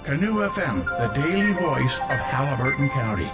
Canoe FM, the daily voice of Haliburton County.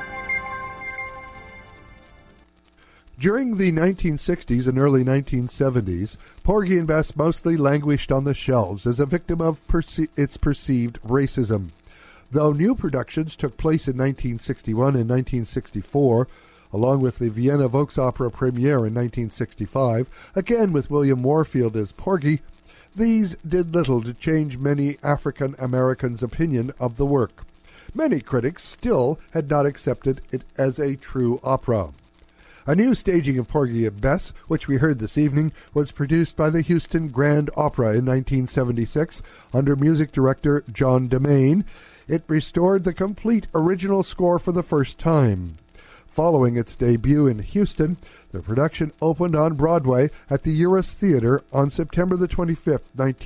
During the 1960s and early 1970s, Porgy and Bess mostly languished on the shelves as a victim of its perceived racism. Though new productions took place in 1961 and 1964, along with the Vienna Volksopera premiere in 1965, again with William Warfield as Porgy, these did little to change many African Americans' opinion of the work. Many critics still had not accepted it as a true opera. A new staging of Porgy and Bess, which we heard this evening, was produced by the Houston Grand Opera in 1976 under music director John DeMaine. It restored the complete original score for the first time. Following its debut in Houston, the production opened on Broadway at the Uris Theater on September the 25th,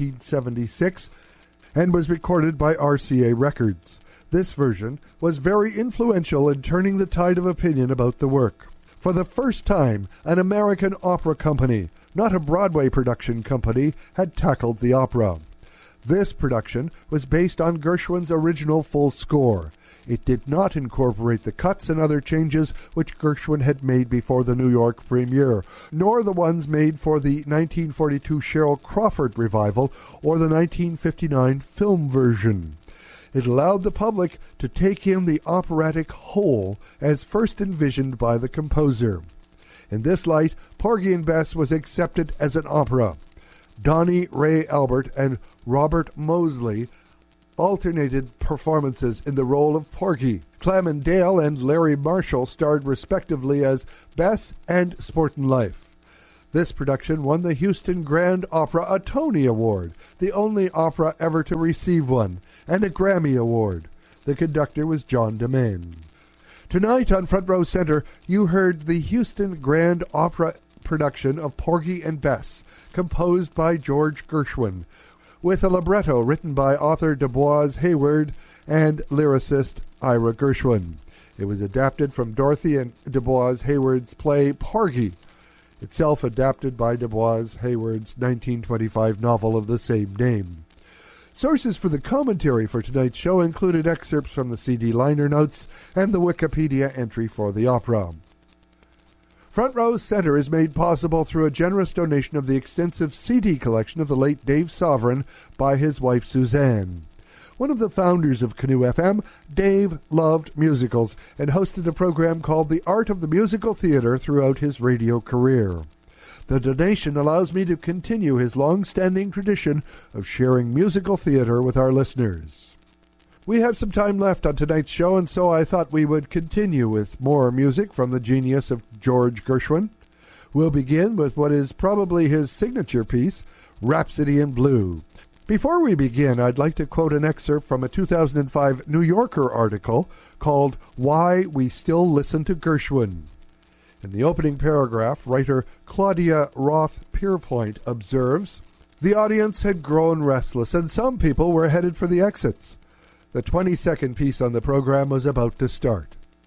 1976, and was recorded by RCA Records. This version was very influential in turning the tide of opinion about the work. For the first time, an American opera company, not a Broadway production company, had tackled the opera. This production was based on Gershwin's original full score. It did not incorporate the cuts and other changes which Gershwin had made before the New York premiere, nor the ones made for the 1942 Cheryl Crawford revival or the 1959 film version. It allowed the public to take in the operatic whole as first envisioned by the composer. In this light, Porgy and Bess was accepted as an opera. Donnie Ray Albert and Robert Mosley alternated performances in the role of Porgy. Clement Dale and Larry Marshall starred respectively as Bess and Sportin' Life. This production won the Houston Grand Opera a Tony Award, the only opera ever to receive one, and a Grammy Award. The conductor was John DeMaine. Tonight on Front Row Center, you heard the Houston Grand Opera production of Porgy and Bess, composed by George Gershwin, with a libretto written by author DuBois Hayward and lyricist Ira Gershwin. It was adapted from Dorothy and DuBois Hayward's play Porgy, itself adapted by DuBois Hayward's 1925 novel of the same name. Sources for the commentary for tonight's show included excerpts from the CD liner notes and the Wikipedia entry for the opera. Front Row Center is made possible through a generous donation of the extensive CD collection of the late Dave Sovereign by his wife Suzanne. One of the founders of Canoe FM, Dave loved musicals and hosted a program called The Art of the Musical Theater throughout his radio career. The donation allows me to continue his long-standing tradition of sharing musical theater with our listeners. We have some time left on tonight's show, and so I thought we would continue with more music from the genius of George Gershwin. We'll begin with what is probably his signature piece, Rhapsody in Blue. Before we begin, I'd like to quote an excerpt from a 2005 New Yorker article called Why We Still Listen to Gershwin. In the opening paragraph, writer Claudia Roth-Pierpoint observes, "The audience had grown restless, and some people were headed for the exits. The 22nd piece on the program was about to start.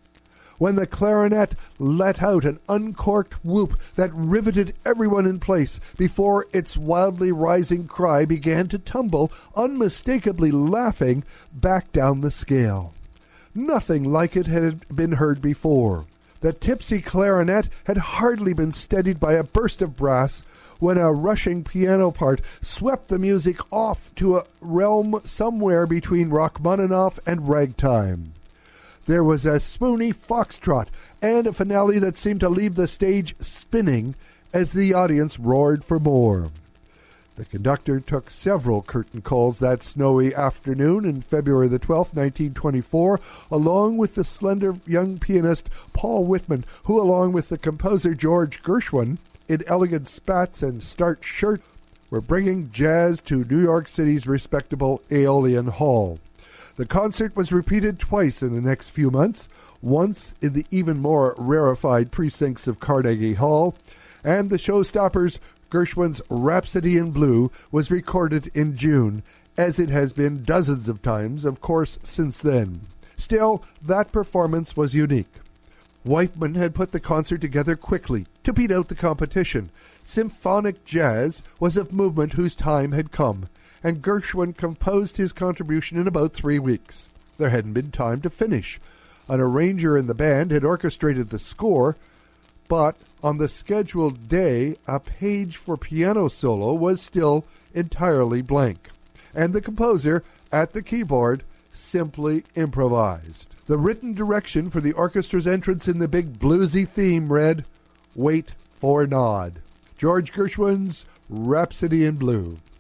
When the clarinet let out an uncorked whoop that riveted everyone in place before its wildly rising cry began to tumble, unmistakably laughing, back down the scale. Nothing like it had been heard before. The tipsy clarinet had hardly been steadied by a burst of brass when a rushing piano part swept the music off to a realm somewhere between Rachmaninoff and ragtime. There was a spoony foxtrot and a finale that seemed to leave the stage spinning as the audience roared for more. The conductor took several curtain calls that snowy afternoon in February the 12th, 1924, along with the slender young pianist Paul Whitman, who, along with the composer George Gershwin, in elegant spats and starched shirt, were bringing jazz to New York City's respectable Aeolian Hall. The concert was repeated twice in the next few months, once in the even more rarefied precincts of Carnegie Hall, and the showstoppers Gershwin's Rhapsody in Blue was recorded in June, as it has been dozens of times, of course, since then. Still, that performance was unique. Whiteman had put the concert together quickly to beat out the competition. Symphonic jazz was a movement whose time had come, and Gershwin composed his contribution in about 3 weeks. There hadn't been time to finish. An arranger in the band had orchestrated the score, but on the scheduled day, a page for piano solo was still entirely blank, and the composer, at the keyboard, simply improvised. The written direction for the orchestra's entrance in the big bluesy theme read, "Wait for Nod." George Gershwin's Rhapsody in Blue.